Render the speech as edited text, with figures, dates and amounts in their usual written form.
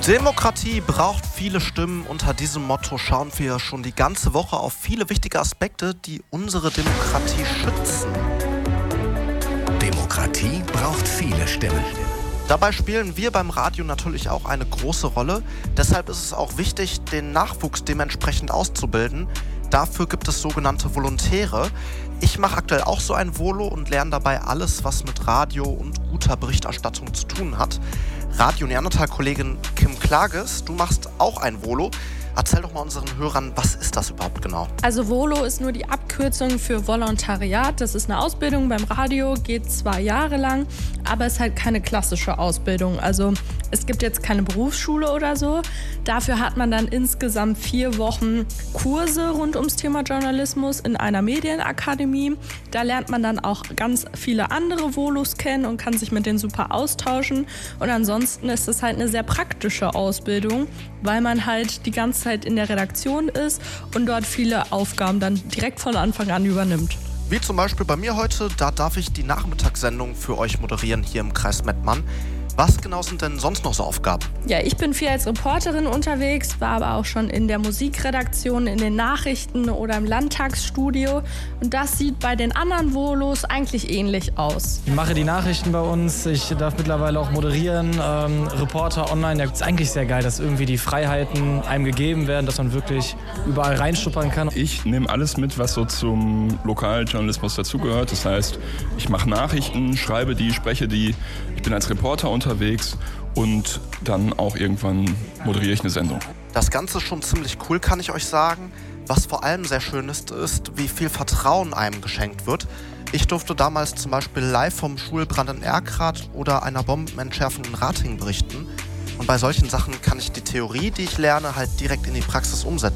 Demokratie braucht viele Stimmen. Unter diesem Motto schauen wir schon die ganze Woche auf viele wichtige Aspekte, die unsere Demokratie schützen. Demokratie braucht viele Stimmen. Dabei spielen wir beim Radio natürlich auch eine große Rolle. Deshalb ist es auch wichtig, den Nachwuchs dementsprechend auszubilden. Dafür gibt es sogenannte Volontäre. Ich mache aktuell auch so ein Volo und lerne dabei alles, was mit Radio und guter Berichterstattung zu tun hat. Radio Neandertal-Kollegin Kim Klages, du machst auch ein Volo. Erzähl doch mal unseren Hörern, was ist das überhaupt genau? Also Volo ist nur die Abkürzung für Volontariat. Das ist eine Ausbildung beim Radio, geht 2 Jahre lang, aber ist halt keine klassische Ausbildung. Also es gibt jetzt keine Berufsschule oder so. Dafür hat man dann insgesamt 4 Wochen Kurse rund ums Thema Journalismus in einer Medienakademie. Da lernt man dann auch ganz viele andere Volos kennen und kann sich mit denen super austauschen. Und ansonsten ist es halt eine sehr praktische Ausbildung, weil man halt die ganze Zeit in der Redaktion ist und dort viele Aufgaben dann direkt von Anfang an übernimmt. Wie zum Beispiel bei mir heute, da darf ich die Nachmittagssendung für euch moderieren hier im Kreis Mettmann. Was genau sind denn sonst noch so Aufgaben? Ja, ich bin viel als Reporterin unterwegs, war aber auch schon in der Musikredaktion, in den Nachrichten oder im Landtagsstudio. Und das sieht bei den anderen Volos eigentlich ähnlich aus. Ich mache die Nachrichten bei uns, ich darf mittlerweile auch moderieren, Reporter online. Ja, es ist eigentlich sehr geil, dass irgendwie die Freiheiten einem gegeben werden, dass man wirklich überall reinschnuppern kann. Ich nehme alles mit, was so zum Lokaljournalismus dazugehört. Das heißt, ich mache Nachrichten, schreibe die, spreche die. Ich bin als Reporter unterwegs und dann auch irgendwann moderiere ich eine Sendung. Das Ganze ist schon ziemlich cool, kann ich euch sagen. Was vor allem sehr schön ist, wie viel Vertrauen einem geschenkt wird. Ich durfte damals zum Beispiel live vom Schulbrand in Erkrath oder einer Bombenentschärfung in Ratingen berichten. Und bei solchen Sachen kann ich die Theorie, die ich lerne, halt direkt in die Praxis umsetzen.